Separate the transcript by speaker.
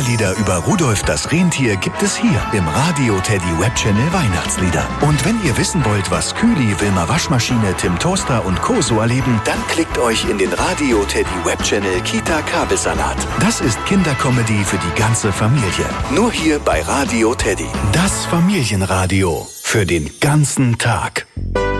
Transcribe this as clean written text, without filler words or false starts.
Speaker 1: Kinderlieder über Rudolf das Rentier gibt es hier im Radio Teddy Webchannel Weihnachtslieder. Und wenn ihr wissen wollt, was Kühli, Wilma Waschmaschine, Tim Toaster und Co. so erleben, dann klickt euch in den Radio Teddy Webchannel Kita Kabelsalat. Das ist Kindercomedy für die ganze Familie. Nur hier bei Radio Teddy. Das Familienradio für den ganzen Tag.